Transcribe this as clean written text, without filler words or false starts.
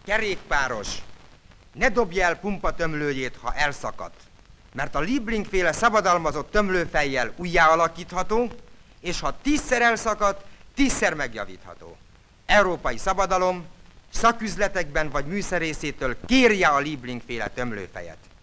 Kerékpáros, ne dobj el pumpatömlőjét, ha elszakadt, mert a Liebling-féle szabadalmazott tömlőfejjel újjá alakítható, és ha 10-szer elszakadt, 10-szer megjavítható. Európai szabadalom, szaküzletekben vagy műszerészétől kérje a Liebling-féle tömlőfejet.